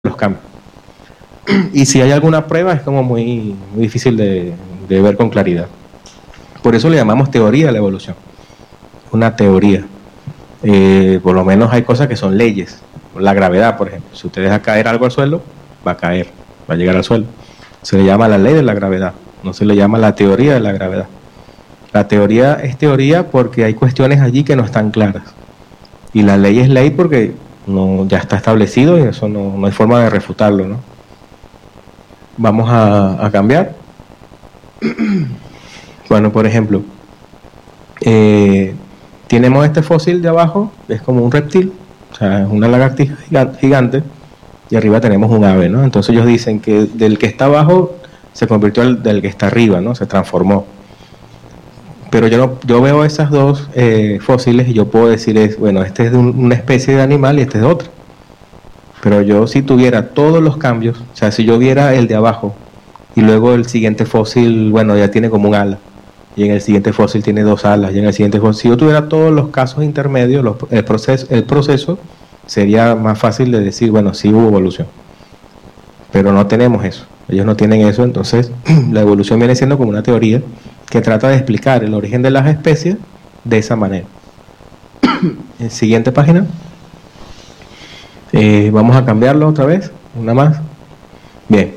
los cambios. Y si hay alguna prueba es como muy difícil de ver con claridad. Por eso le llamamos teoría de la evolución. Una teoría. Por lo menos hay cosas que son leyes. La gravedad, por ejemplo. Si usted deja caer algo al suelo, va a caer, va a llegar al suelo. Se le llama la ley de la gravedad. No se le llama la teoría de la gravedad. La teoría es teoría porque hay cuestiones allí que no están claras. Y la ley es ley porque ya está establecido y eso no hay forma de refutarlo, ¿no? Vamos a cambiar. Bueno, por ejemplo, tenemos este fósil de abajo, es como un reptil, o sea, es una lagartija gigante, y arriba tenemos un ave, ¿no? Entonces ellos dicen que del que está abajo se convirtió del que está arriba, ¿no? Se transformó. Pero yo veo esas dos fósiles y yo puedo decir, bueno, este es de una especie de animal y este es de otra. Pero yo si tuviera todos los cambios, o sea, si yo viera el de abajo y luego el siguiente fósil, bueno, ya tiene como un ala, y en el siguiente fósil tiene dos alas, y en el siguiente fósil, si yo tuviera todos los casos intermedios, el proceso sería más fácil de decir, bueno, sí hubo evolución. Pero no tenemos eso, ellos no tienen eso, entonces la evolución viene siendo como una teoría que trata de explicar el origen de las especies de esa manera. En siguiente página. Vamos a cambiarlo otra vez, una más. Bien.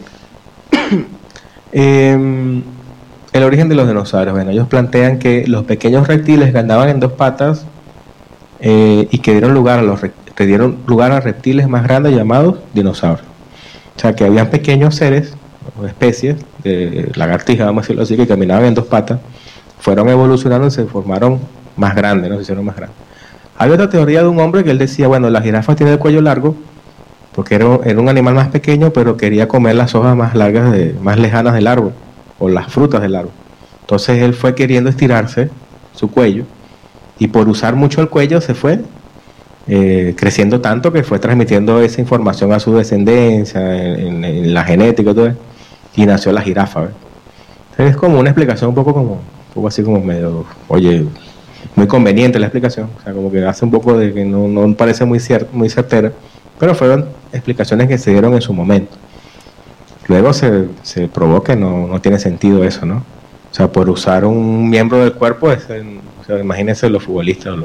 El origen de los dinosaurios. Bueno, ellos plantean que los pequeños reptiles que andaban en dos patas y que dieron lugar a reptiles más grandes llamados dinosaurios. O sea, que habían pequeños seres o especies de lagartijas, vamos a decirlo así, que caminaban en dos patas, fueron evolucionando y se formaron más grandes, ¿no? Se hicieron más grandes. Hay otra teoría de un hombre que él decía, bueno, la jirafa tiene el cuello largo porque era un animal más pequeño, pero quería comer las hojas más largas, más lejanas del árbol, o las frutas del árbol. Entonces él fue queriendo estirarse su cuello, y por usar mucho el cuello se fue creciendo tanto que fue transmitiendo esa información a su descendencia, en la genética y todo eso, y nació la jirafa, ¿ves? Es como una explicación un poco así como medio, oye, muy conveniente la explicación, o sea, como que hace un poco de que no parece muy certera, pero fueron explicaciones que se dieron en su momento. Luego se probó que no tiene sentido eso, ¿no? O sea, por usar un miembro del cuerpo, o sea, imagínense los futbolistas,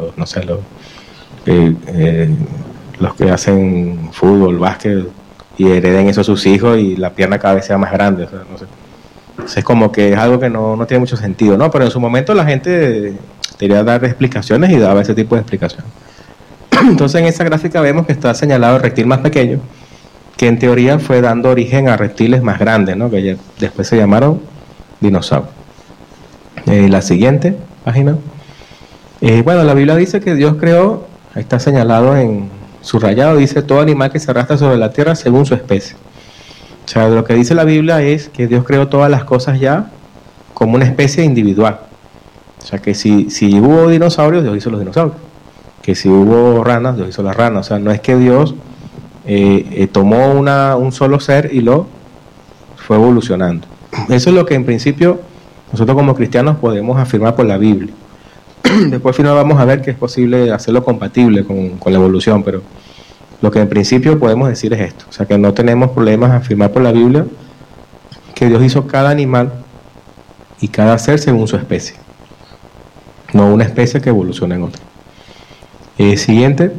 los que hacen fútbol, básquet, y hereden eso a sus hijos y la pierna cada vez sea más grande, o sea, no sé. Entonces es como que es algo que no tiene mucho sentido, ¿no? Pero en su momento la gente quería dar explicaciones y daba ese tipo de explicación. Entonces en esa gráfica vemos que está señalado el reptil más pequeño, que en teoría fue dando origen a reptiles más grandes, ¿no? Que ya después se llamaron dinosaurios. La siguiente página. Bueno, la Biblia dice que Dios creó, ahí está señalado en subrayado, dice todo animal que se arrastra sobre la tierra según su especie. O sea, lo que dice la Biblia es que Dios creó todas las cosas ya como una especie individual. O sea, que si hubo dinosaurios, Dios hizo los dinosaurios. Que si hubo ranas, Dios hizo las ranas. O sea, no es que Dios tomó un solo ser y lo fue evolucionando. Eso es lo que en principio nosotros como cristianos podemos afirmar por la Biblia. Después al final vamos a ver que es posible hacerlo compatible con la evolución, pero lo que en principio podemos decir es esto. O sea, que no tenemos problemas en afirmar por la Biblia que Dios hizo cada animal y cada ser según su especie, no una especie que evoluciona en otra. Siguiente.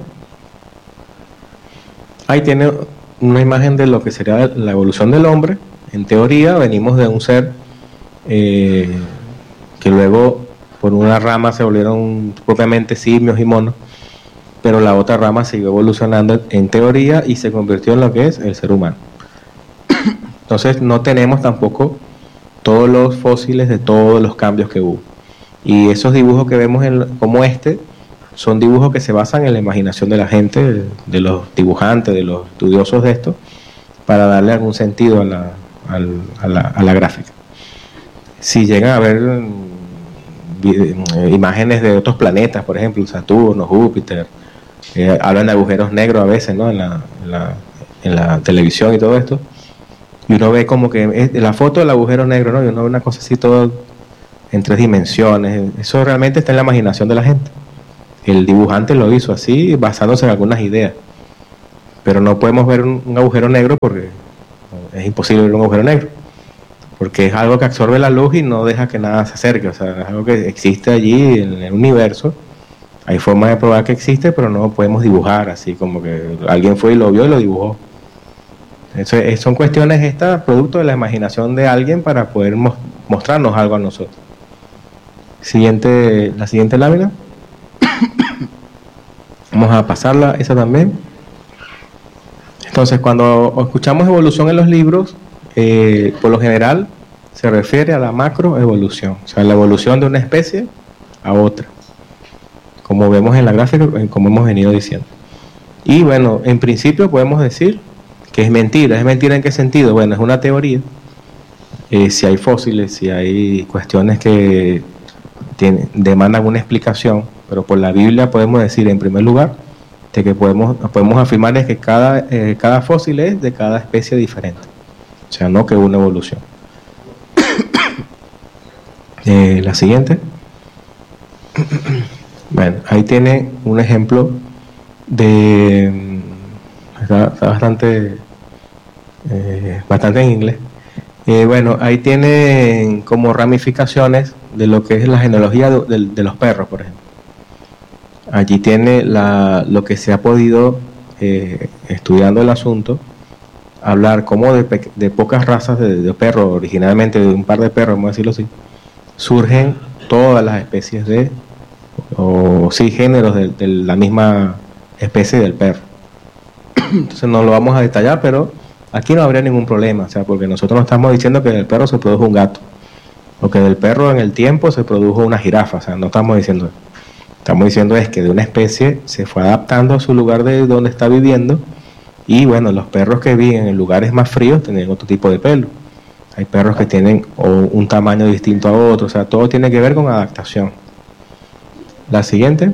Ahí tiene una imagen de lo que sería la evolución del hombre. En teoría venimos de un ser que luego por una rama se volvieron propiamente simios y monos, pero la otra rama siguió evolucionando en teoría y se convirtió en lo que es el ser humano. Entonces no tenemos tampoco todos los fósiles de todos los cambios que hubo, y esos dibujos que vemos como son dibujos que se basan en la imaginación de la gente, de los dibujantes, de los estudiosos de esto, para darle algún sentido a la gráfica. Si llegan a ver imágenes de otros planetas, por ejemplo Saturno, Júpiter, hablan de agujeros negros a veces, ¿no? en la televisión y todo esto, y uno ve como que la foto del agujero negro, ¿no? Y uno ve una cosa así todo en 3 dimensiones. Eso realmente está en la imaginación de la gente. El dibujante lo hizo así basándose en algunas ideas, pero no podemos ver un agujero negro porque es imposible ver un agujero negro, porque es algo que absorbe la luz y no deja que nada se acerque, o sea, es algo que existe allí en el universo. Hay formas de probar que existe, pero no lo podemos dibujar así como que alguien fue y lo vio y lo dibujó. Son cuestiones estas, producto de la imaginación de alguien para poder mostrarnos algo a nosotros. La siguiente lámina. Vamos a pasarla, esa también. Entonces, cuando escuchamos evolución en los libros, por lo general se refiere a la macroevolución, o sea, la evolución de una especie a otra, como vemos en la gráfica, como hemos venido diciendo. Y bueno, en principio podemos decir que es mentira. ¿Es mentira en qué sentido? Bueno, es una teoría. Si hay fósiles, si hay cuestiones que demandan una explicación, pero por la Biblia podemos decir en primer lugar de que podemos afirmar es que cada fósil es de cada especie diferente, o sea, no que una evolución. La siguiente. Bueno, ahí tiene un ejemplo de... Está bastante en inglés. Bueno, ahí tienen como ramificaciones de lo que es la genealogía de los perros, por ejemplo. Allí tiene lo que se ha podido, estudiando el asunto, hablar como de pocas razas de perros, originalmente de un par de perros, vamos a decirlo así, surgen todas las especies géneros de la misma especie del perro. Entonces no lo vamos a detallar, pero aquí no habría ningún problema, o sea, porque nosotros no estamos diciendo que del perro se produjo un gato, o que del perro en el tiempo se produjo una jirafa, o sea, no estamos diciendo eso. Estamos diciendo es que de una especie se fue adaptando a su lugar de donde está viviendo, y bueno, los perros que viven en lugares más fríos tienen otro tipo de pelo. Hay perros que tienen un tamaño distinto a otro, o sea, todo tiene que ver con adaptación. La siguiente.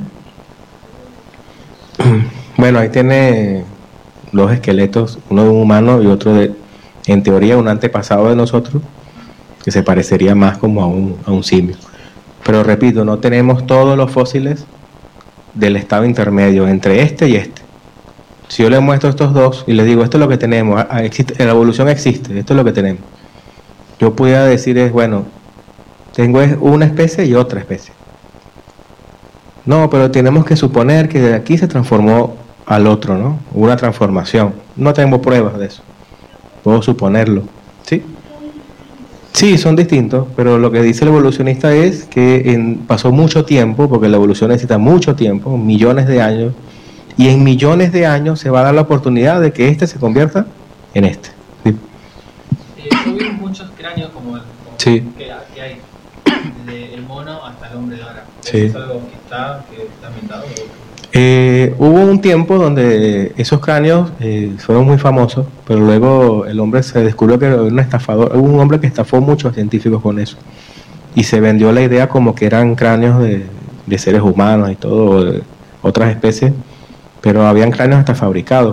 Bueno, ahí tiene los esqueletos, uno de un humano y otro en teoría, un antepasado de nosotros, que se parecería más como a un simio. Pero repito, no tenemos todos los fósiles del estado intermedio entre este y este. Si yo les muestro estos dos y les digo, esto es lo que tenemos, la evolución existe, esto es lo que tenemos, yo pudiera decir bueno, tengo una especie y otra especie. No, pero tenemos que suponer que de aquí se transformó al otro, ¿no? Hubo una transformación. No tengo pruebas de eso. Puedo suponerlo, ¿sí? Sí, son distintos, pero lo que dice el evolucionista es que pasó mucho tiempo, porque la evolución necesita mucho tiempo, millones de años, y en millones de años se va a dar la oportunidad de que este se convierta en este. ¿Sí? Yo vi muchos cráneos como sí. que hay, desde el mono hasta el hombre de ahora. Sí. ¿Es algo que está inventado? Hubo un tiempo donde esos cráneos fueron muy famosos, pero luego el hombre se descubrió que era un estafador, hubo un hombre que estafó muchos científicos con eso, y se vendió la idea como que eran cráneos de seres humanos y todo, de otras especies, pero habían cráneos hasta fabricados.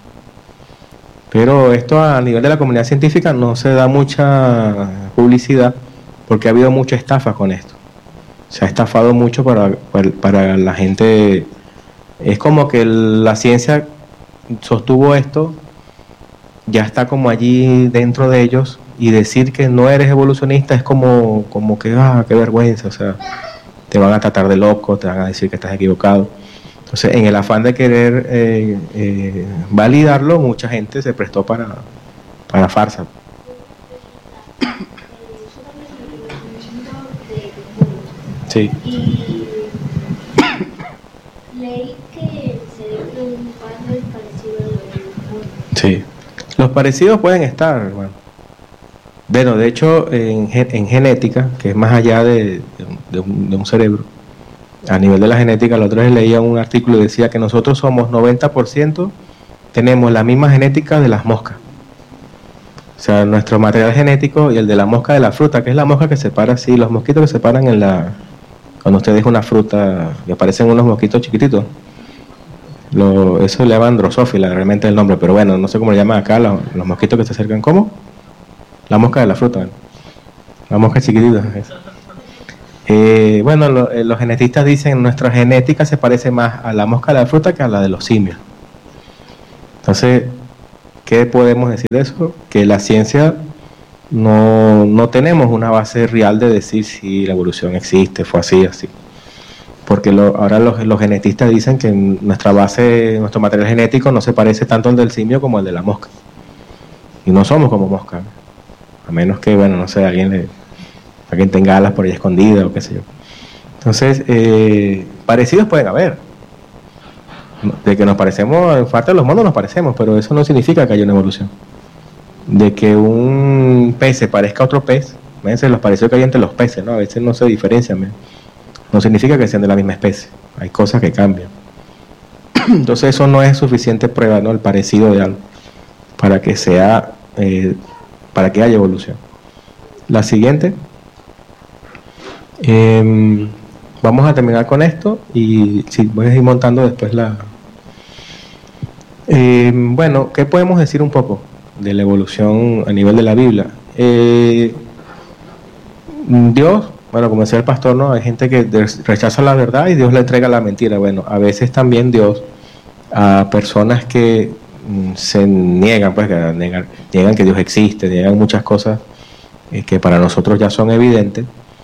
Pero esto a nivel de la comunidad científica no se da mucha publicidad, porque ha habido mucha estafa con esto. Se ha estafado mucho para la gente. Es como que la ciencia sostuvo esto, ya está como allí dentro de ellos, y decir que no eres evolucionista es como que, qué vergüenza, o sea, te van a tratar de loco, te van a decir que estás equivocado. Entonces, en el afán de querer validarlo, mucha gente se prestó para farsa. Sí. Leí que el cerebro de un humano es parecido a lo del mono. Sí. Los parecidos pueden estar, hermano. Bueno, de hecho, en genética, que es más allá de un cerebro, a nivel de la genética, la otra vez leía un artículo y decía que nosotros somos 90%, tenemos la misma genética de las moscas. O sea, nuestro material genético y el de la mosca de la fruta, que es la mosca que se para así, los mosquitos que se paran cuando usted deja una fruta y aparecen unos mosquitos chiquititos. Eso le llaman drosófila, realmente es el nombre, pero bueno, no sé cómo le llaman acá, los mosquitos que se acercan, ¿cómo? La mosca de la fruta, ¿no? La mosca chiquitita. Bueno, los genetistas dicen que nuestra genética se parece más a la mosca de la fruta que a la de los simios. Entonces, ¿qué podemos decir de eso? Que la ciencia no tenemos una base real de decir si la evolución existe, fue así. Porque ahora los genetistas dicen que nuestra base, nuestro material genético no se parece tanto al del simio como al de la mosca. Y no somos como mosca. A menos que, bueno, no sé, alguien tenga alas por ahí escondidas o qué sé yo. Entonces, parecidos pueden haber. De que nos parecemos, en parte de los monos nos parecemos, pero eso no significa que haya una evolución. De que un pez se parezca a otro pez, fíjense los parecidos que hay entre los peces, ¿no? A veces no se diferencian, no significa que sean de la misma especie, hay cosas que cambian. Entonces eso no es suficiente prueba, ¿no? El parecido de algo, para que sea, para que haya evolución. La siguiente. Vamos a terminar con esto y voy a ir montando después bueno, ¿qué podemos decir un poco de la evolución a nivel de la Biblia? Dios, bueno, como decía el pastor, ¿no? Hay gente que rechaza la verdad y Dios le entrega la mentira. Bueno, a veces también Dios a personas que se niegan, pues, que niegan que Dios existe, niegan muchas cosas que para nosotros ya son evidentes.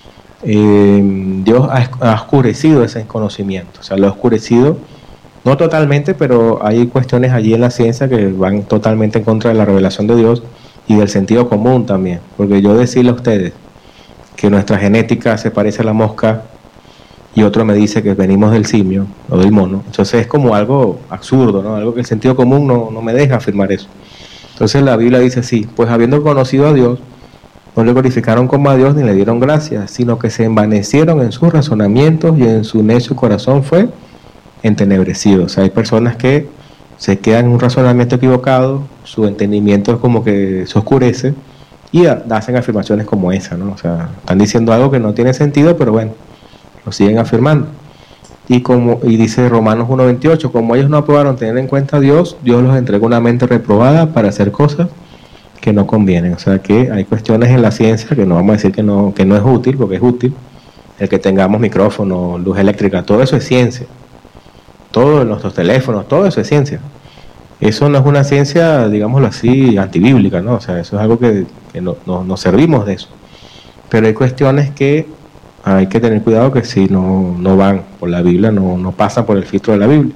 Dios ha oscurecido ese conocimiento, o sea, lo ha oscurecido, no totalmente, pero hay cuestiones allí en la ciencia que van totalmente en contra de la revelación de Dios y del sentido común también, porque yo decirle a ustedes que nuestra genética se parece a la mosca y otro me dice que venimos del simio o del mono, entonces es como algo absurdo, ¿no? Algo que el sentido común no me deja afirmar eso. Entonces la Biblia dice así: pues habiendo conocido a Dios, no le glorificaron como a Dios ni le dieron gracias, sino que se envanecieron en sus razonamientos y en su necio corazón fue entenebrecido. O sea, hay personas que se quedan en un razonamiento equivocado, su entendimiento es como que se oscurece y hacen afirmaciones como esa, ¿no? O sea, están diciendo algo que no tiene sentido, pero bueno, lo siguen afirmando. Y dice Romanos 1:28, como ellos no aprobaron tener en cuenta a Dios, Dios los entregó una mente reprobada para hacer cosas que no convienen. O sea que hay cuestiones en la ciencia que no vamos a decir que no es útil, porque es útil. El que tengamos micrófono, luz eléctrica, todo eso es ciencia. Todo en nuestros teléfonos, todo eso es ciencia. Eso no es una ciencia, digámoslo así, antibíblica, ¿no? O sea, eso es algo que nos servimos de eso. Pero hay cuestiones que hay que tener cuidado que si no van por la Biblia, no pasan por el filtro de la Biblia.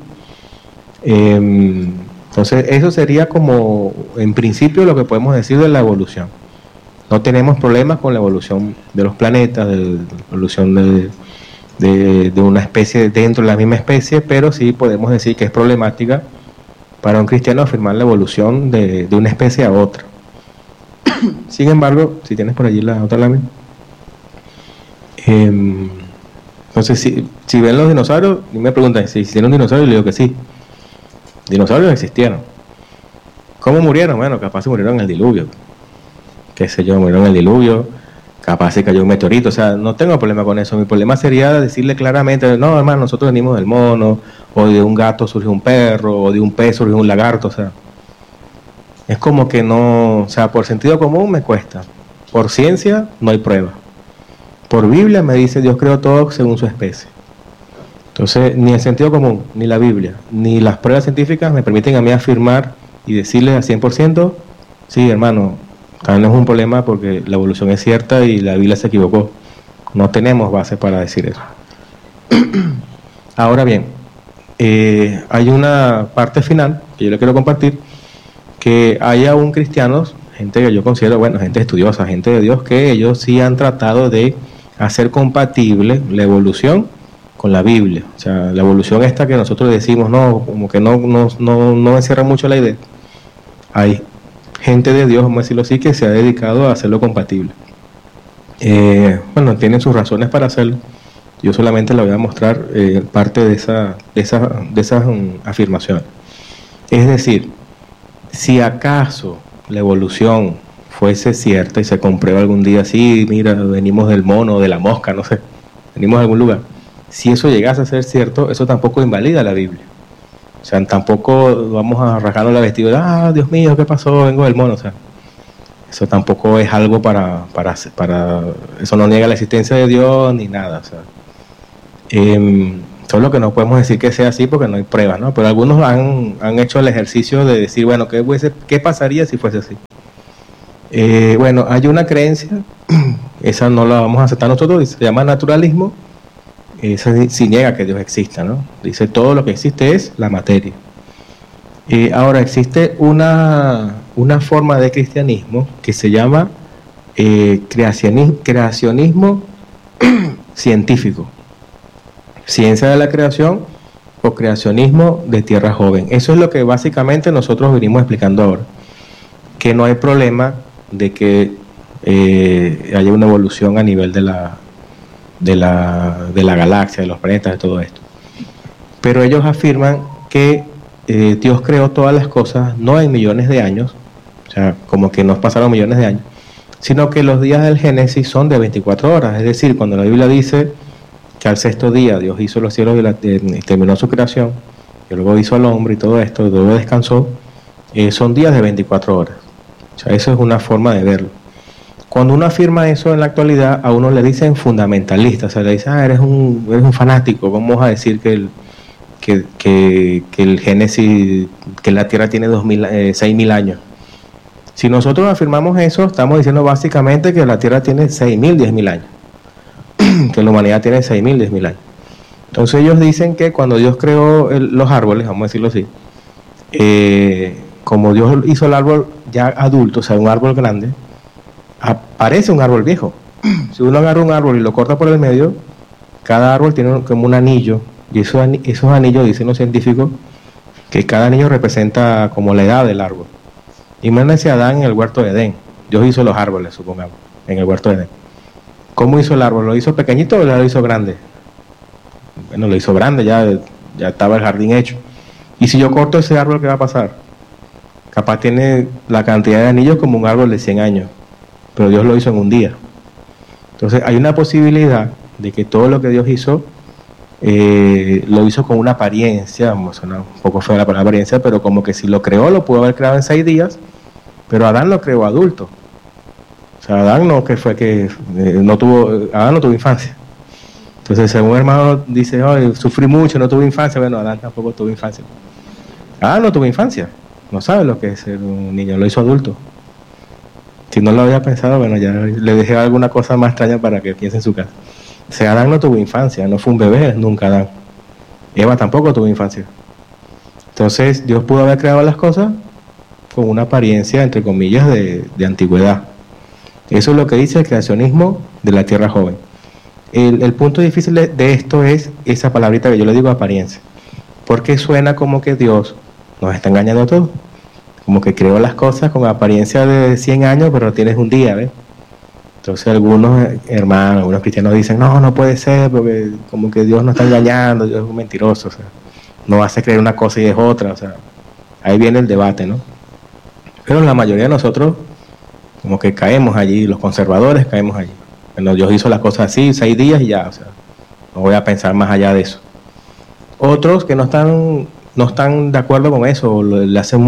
Entonces eso sería como en principio lo que podemos decir de la evolución. No tenemos problemas con la evolución de los planetas, de la evolución de una especie dentro de la misma especie, pero sí podemos decir que es problemática para un cristiano afirmar la evolución de una especie a otra. Sin embargo, si tienes por allí la otra lámina. Entonces si ven los dinosaurios, y me preguntan si existieron dinosaurios, y le digo que sí. Dinosaurios existieron. ¿Cómo murieron? Bueno, capaz se murieron en el diluvio. Qué sé yo, murieron en el diluvio. Capaz se cayó un meteorito. O sea, no tengo problema con eso. Mi problema sería decirle claramente: no, hermano, nosotros venimos del mono, o de un gato surgió un perro, o de un pez surgió un lagarto. O sea, es como que no. O sea, por sentido común me cuesta. Por ciencia no hay prueba. Por Biblia me dice Dios creó todo según su especie. Entonces, ni el sentido común, ni la Biblia, ni las pruebas científicas me permiten a mí afirmar y decirles al 100%, sí, hermano, también es un problema porque la evolución es cierta y la Biblia se equivocó. No tenemos base para decir eso. Ahora bien, hay una parte final que yo le quiero compartir, que hay aún cristianos, gente que yo considero, bueno, gente estudiosa, gente de Dios, que ellos sí han tratado de hacer compatible la evolución con la Biblia. O sea, la evolución esta que nosotros decimos, no, como que no encierra mucho la idea. Hay gente de Dios, vamos a decirlo así, que se ha dedicado a hacerlo compatible. Bueno, tienen sus razones para hacerlo. Yo solamente le voy a mostrar parte de esas afirmaciones. Es decir, si acaso la evolución fuese cierta y se comprueba algún día, sí, mira, venimos del mono o de la mosca, no sé, venimos de algún lugar. Si eso llegase a ser cierto, eso tampoco invalida la Biblia. O sea, tampoco vamos a rasgarnos la vestidura, Dios mío, ¿qué pasó? Vengo del mono. O sea, eso tampoco es algo para eso no niega la existencia de Dios ni nada. O sea, Solo que no podemos decir que sea así porque no hay pruebas, ¿no? Pero algunos han hecho el ejercicio de decir, bueno, ¿qué pasaría si fuese así? Bueno, hay una creencia, esa no la vamos a aceptar nosotros, se llama naturalismo. Esa sí niega que Dios exista, ¿no? Dice todo lo que existe es la materia. Ahora existe una forma de cristianismo que se llama creacionismo científico, ciencia de la creación o creacionismo de tierra joven. Eso es lo que básicamente nosotros venimos explicando ahora, que no hay problema de que haya una evolución a nivel de la galaxia, de los planetas, de todo esto. Pero ellos afirman que Dios creó todas las cosas no en millones de años, o sea, como que nos pasaron millones de años, sino que los días del Génesis son de 24 horas. Es decir, cuando la Biblia dice que al sexto día Dios hizo los cielos y terminó su creación, y luego hizo al hombre y todo esto, y luego descansó, son días de 24 horas. O sea, eso es una forma de verlo. Cuando uno afirma eso en la actualidad, a uno le dicen fundamentalista, o sea, le dicen, eres un fanático, ¿cómo vas a decir que el Génesis, que la Tierra tiene 6.000 años? Si nosotros afirmamos eso, estamos diciendo básicamente que la Tierra tiene 6.000, 10.000 años, que la humanidad tiene 6.000, 10.000 años. Entonces ellos dicen que cuando Dios creó los árboles, vamos a decirlo así, como Dios hizo el árbol ya adulto, o sea, un árbol grande, parece un árbol viejo. Si uno agarra un árbol y lo corta por el medio, cada árbol tiene como un anillo, y esos anillos, dicen los científicos, que cada anillo representa como la edad del árbol. Imagínense a Adán en el huerto de Edén. Dios hizo los árboles, supongamos, en el huerto de Edén. ¿Cómo hizo el árbol? ¿Lo hizo pequeñito o lo hizo grande? Bueno, lo hizo grande, ya estaba el jardín hecho. Y si yo corto ese árbol, ¿qué va a pasar? Capaz tiene la cantidad de anillos como un árbol de 100 años, pero Dios lo hizo en un día. Entonces hay una posibilidad de que todo lo que Dios hizo, lo hizo con una apariencia, suena un poco fea la palabra apariencia, pero como que si lo creó, lo pudo haber creado en 6 días, pero Adán lo creó adulto. O sea, Adán no tuvo infancia. Entonces, según un hermano dice, sufrí mucho, no tuve infancia. Bueno, Adán tampoco tuvo infancia. Adán no tuvo infancia, no sabe lo que es ser un niño, lo hizo adulto. Si no lo había pensado, bueno, ya le dejé alguna cosa más extraña para que piense en su casa. O sea, Adán no tuvo infancia, no fue un bebé nunca Adán. Eva tampoco tuvo infancia. Entonces, Dios pudo haber creado las cosas con una apariencia, entre comillas, de antigüedad. Eso es lo que dice el creacionismo de la tierra joven. El punto difícil de esto es esa palabrita que yo le digo, apariencia. Porque suena como que Dios nos está engañando a todos. Como que creó las cosas con apariencia de 100 años, pero tienes un día, ¿ves? Entonces algunos hermanos, algunos cristianos dicen, no puede ser, porque como que Dios nos está engañando, Dios es un mentiroso, o sea, no hace creer una cosa y es otra, o sea, ahí viene el debate, ¿no? Pero la mayoría de nosotros como que caemos allí, los conservadores caemos allí. Bueno, Dios hizo las cosas así, 6 días y ya, o sea, no voy a pensar más allá de eso. Otros que no están de acuerdo con eso, le hacen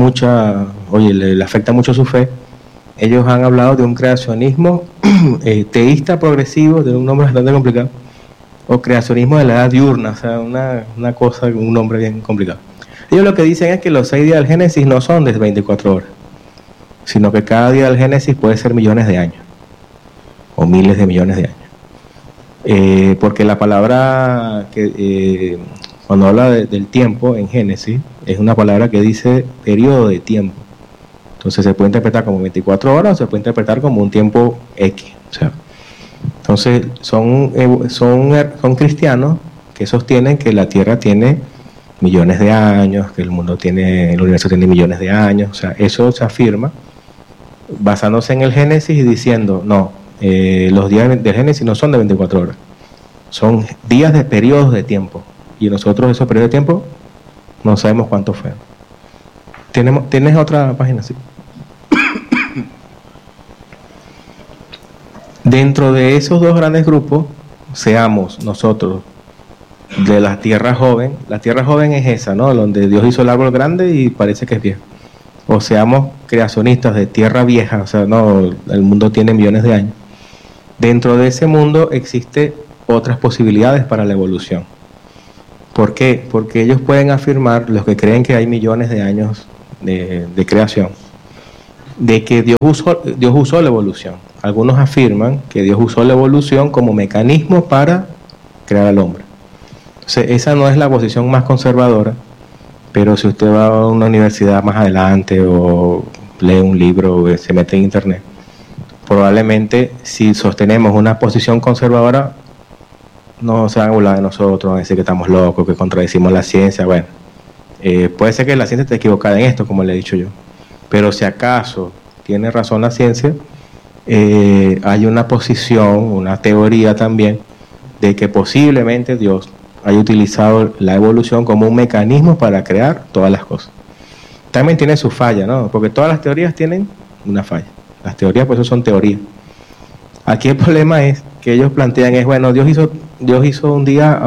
le afecta mucho su fe. Ellos han hablado de un creacionismo teísta progresivo, de un nombre bastante complicado, o creacionismo de la edad diurna, o sea, una cosa, un nombre bien complicado. Ellos lo que dicen es que los 6 días del Génesis no son de 24 horas, sino que cada día del Génesis puede ser millones de años, o miles de millones de años. Porque la palabra que cuando habla del tiempo en Génesis, es una palabra que dice periodo de tiempo. Entonces se puede interpretar como 24 horas o se puede interpretar como un tiempo X. O sea, entonces son cristianos que sostienen que la Tierra tiene millones de años, que el universo tiene millones de años. O sea, eso se afirma basándose en el Génesis y diciendo, no, los días del Génesis no son de 24 horas, son días de periodos de tiempo. Y nosotros esos periodos de tiempo no sabemos cuántos fueron. ¿Tienes otra página? Sí. Dentro de esos dos grandes grupos, seamos nosotros de la tierra joven. La tierra joven es esa, ¿no? Donde Dios hizo el árbol grande y parece que es viejo. O seamos creacionistas de tierra vieja, o sea, no, el mundo tiene millones de años. Dentro de ese mundo existen otras posibilidades para la evolución. ¿Por qué? Porque ellos pueden afirmar, los que creen que hay millones de años de creación, de que Dios usó la evolución. Algunos afirman que Dios usó la evolución como mecanismo para crear al hombre. Entonces, esa no es la posición más conservadora, pero si usted va a una universidad más adelante o lee un libro o se mete en internet, probablemente si sostenemos una posición conservadora, no se van a burlar de nosotros, van a decir que estamos locos, que contradecimos la ciencia. Bueno, puede ser que la ciencia esté equivocada en esto, como le he dicho yo, pero si acaso tiene razón la ciencia, hay una posición, una teoría también, de que posiblemente Dios haya utilizado la evolución como un mecanismo para crear todas las cosas. También tiene su falla, ¿no? Porque todas las teorías tienen una falla. Las teorías, por eso son teorías. Aquí el problema es que ellos plantean es, bueno, Dios hizo un día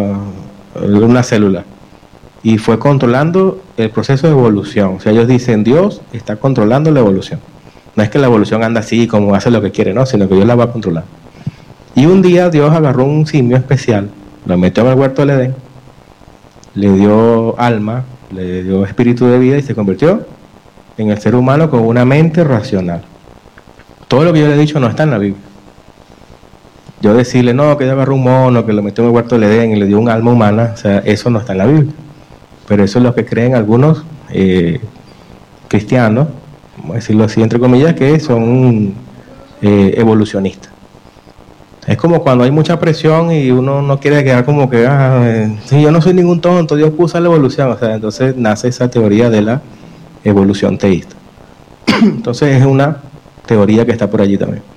una célula y fue controlando el proceso de evolución. O sea, ellos dicen, Dios está controlando la evolución. No es que la evolución anda así como hace lo que quiere, no, sino que Dios la va a controlar. Y un día Dios agarró un simio especial, lo metió en el huerto del Edén, le dio alma, le dio espíritu de vida y se convirtió en el ser humano con una mente racional. Todo lo que yo le he dicho no está en la Biblia. Yo decirle, no, que Dios agarró un mono, que lo metió en el huerto del Edén y le dio un alma humana, o sea, eso no está en la Biblia. Pero eso es lo que creen algunos cristianos, vamos a decirlo así entre comillas, que son evolucionistas. Es como cuando hay mucha presión y uno no quiere quedar como que, sí, yo no soy ningún tonto, Dios puso la evolución. O sea, entonces nace esa teoría de la evolución teísta. Entonces es una teoría que está por allí también.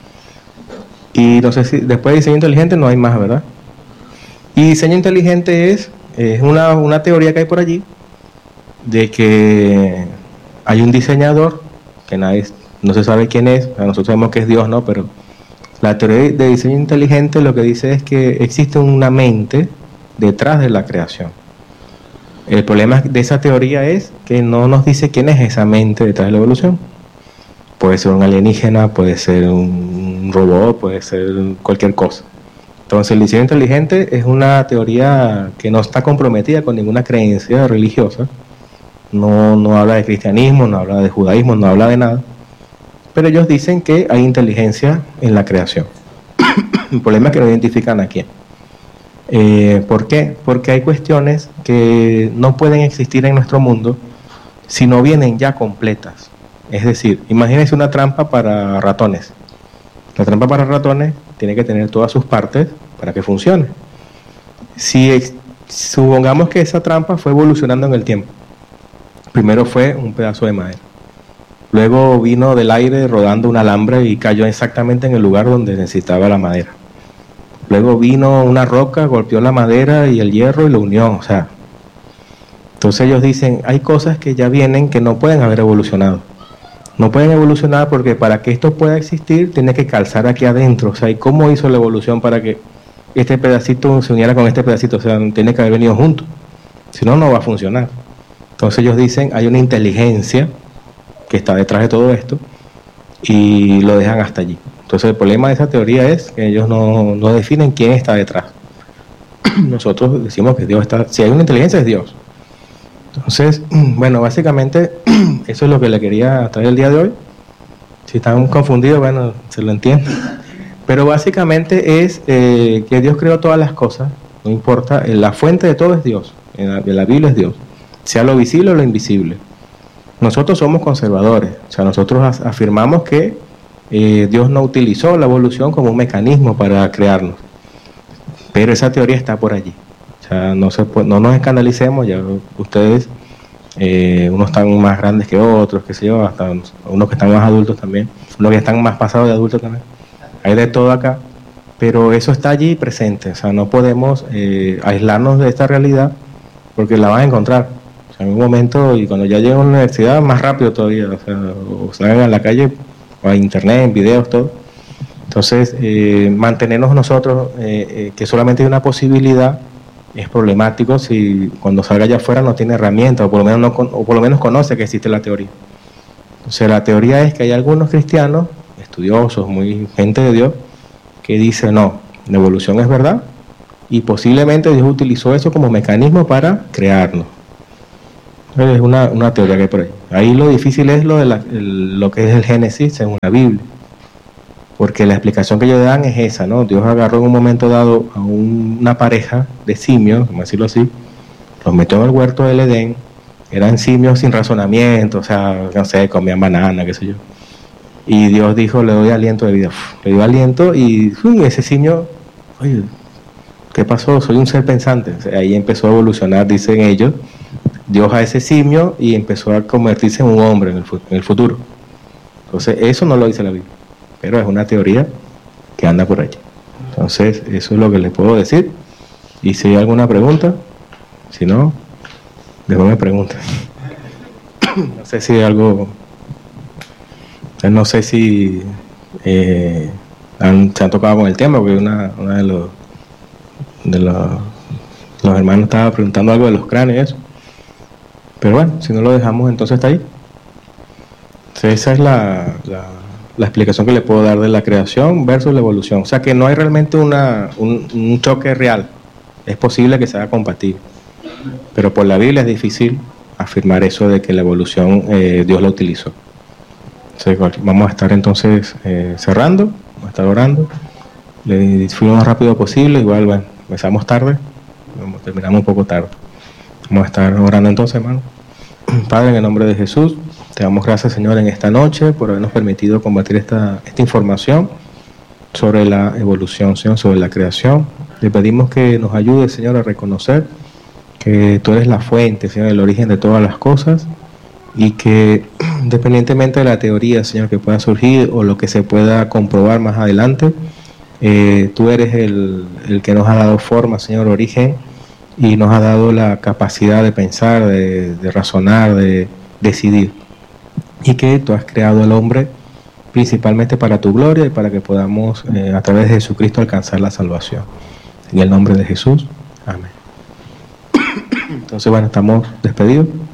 Y no sé si después de diseño inteligente no hay más, ¿verdad? Y diseño inteligente es una teoría que hay por allí de que hay un diseñador que no se sabe quién es, nosotros sabemos que es Dios, ¿no? Pero la teoría de diseño inteligente lo que dice es que existe una mente detrás de la creación. El problema de esa teoría es que no nos dice quién es esa mente detrás de la evolución. Puede ser un alienígena, puede ser un robot, puede ser cualquier cosa. Entonces el diseño inteligente es una teoría que no está comprometida con ninguna creencia religiosa. No habla de cristianismo, no habla de judaísmo, no habla de nada. Pero ellos dicen que hay inteligencia en la creación. El problema es que no identifican a quién. ¿Por qué? Porque hay cuestiones que no pueden existir en nuestro mundo si no vienen ya completas. Es decir, imagínense una trampa para ratones. La trampa para ratones tiene que tener todas sus partes para que funcione. Supongamos que esa trampa fue evolucionando en el tiempo. Primero fue un pedazo de madera. Luego vino del aire rodando un alambre y cayó exactamente en el lugar donde necesitaba la madera. Luego vino una roca, golpeó la madera y el hierro y lo unió. O sea, entonces ellos dicen, hay cosas que ya vienen que no pueden haber evolucionado. No pueden evolucionar porque para que esto pueda existir tiene que calzar aquí adentro. O sea, ¿y cómo hizo la evolución para que este pedacito se uniera con este pedacito? O sea, tiene que haber venido juntos. Si no, no va a funcionar. Entonces ellos dicen, hay una inteligencia que está detrás de todo esto y lo dejan hasta allí. Entonces el problema de esa teoría es que ellos no definen quién está detrás. Nosotros decimos que Dios está, si hay una inteligencia es Dios. Entonces, bueno, básicamente eso es lo que le quería traer el día de hoy. Si están confundidos, bueno, se lo entiendo. Pero básicamente es que Dios creó todas las cosas, no importa, la fuente de todo es Dios, en la Biblia es Dios, sea lo visible o lo invisible. Nosotros somos conservadores, o sea, nosotros afirmamos que Dios no utilizó la evolución como un mecanismo para crearnos, pero esa teoría está por allí. O sea, no nos escandalicemos, ya ustedes, unos están más grandes que otros, qué sé yo, hasta unos que están más adultos también, unos que están más pasados de adultos también, hay de todo acá, pero eso está allí presente, o sea, no podemos aislarnos de esta realidad porque la van a encontrar. En un momento, y cuando ya lleguen a la universidad, más rápido todavía, o salgan a la calle, o a internet, en videos, todo. Entonces, mantenernos nosotros, que solamente hay una posibilidad, es problemático si cuando salga allá afuera no tiene herramientas, o por lo menos conoce que existe la teoría. Entonces, la teoría es que hay algunos cristianos, estudiosos, gente de Dios, que dicen, no, la evolución es verdad, y posiblemente Dios utilizó eso como mecanismo para crearnos. Es una teoría que hay por ahí. Ahí lo difícil es lo que es el Génesis según la Biblia, porque la explicación que ellos dan es esa, ¿no? Dios agarró en un momento dado a una pareja de simios, vamos a decirlo así, los metió en el huerto del Edén, eran simios sin razonamiento, o sea, no sé, comían banana, qué sé yo. Y Dios dijo, le doy aliento de vida. Le dio aliento y ese simio, oye, ¿qué pasó? Soy un ser pensante. O sea, ahí empezó a evolucionar, dicen ellos, Dios a ese simio y empezó a convertirse en un hombre en el futuro. Entonces, eso no lo dice la Biblia, pero es una teoría que anda por allí. Entonces, eso es lo que les puedo decir. Y si hay alguna pregunta, si no, después me preguntan. No sé si hay algo, no sé si se han tocado con el tema, porque una de los hermanos estaba preguntando algo de los cráneos y eso. Pero bueno, si no lo dejamos, entonces está ahí. Entonces, esa es la explicación que le puedo dar de la creación versus la evolución. O sea que no hay realmente un choque real. Es posible que se haga compatible. Pero por la Biblia es difícil afirmar eso de que la evolución Dios la utilizó. Entonces, vamos a estar entonces cerrando, vamos a estar orando. Le fui lo más rápido posible. Igual, bueno, empezamos tarde, terminamos un poco tarde. Vamos a estar orando entonces, hermano. Padre, en el nombre de Jesús, te damos gracias, Señor, en esta noche por habernos permitido compartir esta información sobre la evolución, Señor, sobre la creación. Le pedimos que nos ayude, Señor, a reconocer que tú eres la fuente, Señor, el origen de todas las cosas, y que independientemente de la teoría, Señor, que pueda surgir o lo que se pueda comprobar más adelante, tú eres el que nos ha dado forma, Señor, origen, y nos ha dado la capacidad de pensar, de razonar, de decidir. Y que tú has creado al hombre principalmente para tu gloria y para que podamos a través de Jesucristo alcanzar la salvación. En el nombre de Jesús. Amén. Entonces, bueno, estamos despedidos.